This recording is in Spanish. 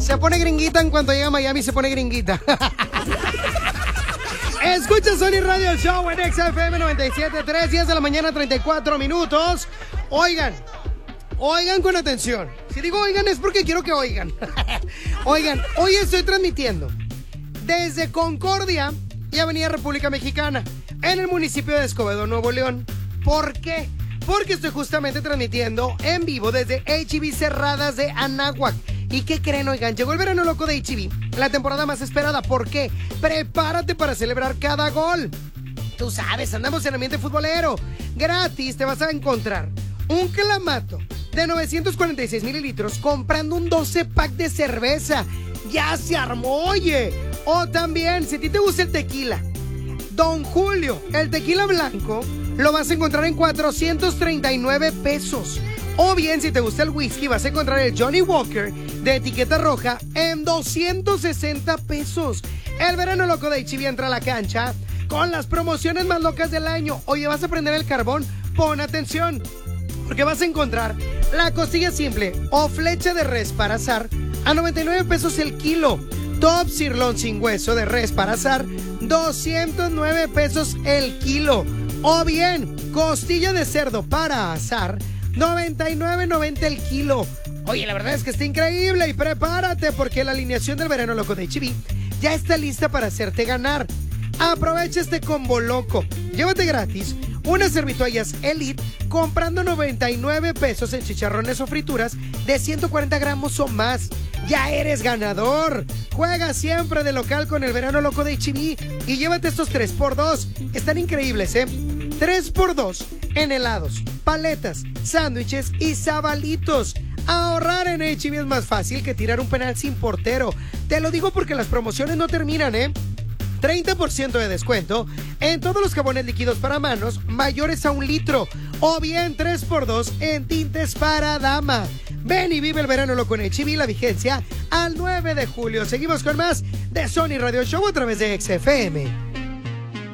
Se pone gringuita en cuanto llega a Miami, se pone gringuita. Escucha Sony Radio Show en XFM 97.3, 10 de la mañana, 34 minutos. Oigan con atención. Si digo oigan es porque quiero que oigan. Oigan, hoy estoy transmitiendo desde Concordia y Avenida República Mexicana, en el municipio de Escobedo, Nuevo León. ¿Por qué? Porque estoy justamente transmitiendo en vivo desde H-E-B Cerradas de Anáhuac. ¿Y qué creen? Oigan, llegó el verano loco de H-E-B, la temporada más esperada. ¿Por qué? Prepárate para celebrar cada gol. Tú sabes, andamos en ambiente futbolero. Gratis te vas a encontrar un clamato de 946 mililitros comprando un 12 pack de cerveza. ¡Ya se armó, oye! O también, si a ti te gusta el tequila, Don Julio, el tequila blanco, lo vas a encontrar en 439 pesos. O bien, si te gusta el whisky, vas a encontrar el Johnny Walker de etiqueta roja en 260 pesos. El verano loco de H-E-B entra a la cancha con las promociones más locas del año. Oye, ¿vas a prender el carbón? Pon atención, porque vas a encontrar la costilla simple o flecha de res para asar a 99 pesos el kilo. Top sirloin sin hueso de res para asar, 209 pesos el kilo. O bien, costilla de cerdo para asar, 99.90 el kilo. Oye, la verdad es que está increíble y prepárate porque la alineación del verano loco de H-E-B ya está lista para hacerte ganar. Aprovecha este combo loco. Llévate gratis unas servitoallas Elite comprando 99 pesos en chicharrones o frituras de 140 gramos o más. Ya eres ganador. Juega siempre de local con el verano loco de H-E-B y llévate estos 3x2. Están increíbles, 3x2 en helados, paletas, sándwiches y sabalitos. Ahorrar en H-E-B es más fácil que tirar un penal sin portero. Te lo digo porque las promociones no terminan, 30% de descuento en todos los jabones líquidos para manos mayores a 1 litro. O bien 3x2 en tintes para dama. Ven y vive el verano loco en H-E-B, la vigencia al 9 de julio. Seguimos con más de Sony Radio Show a través de XFM.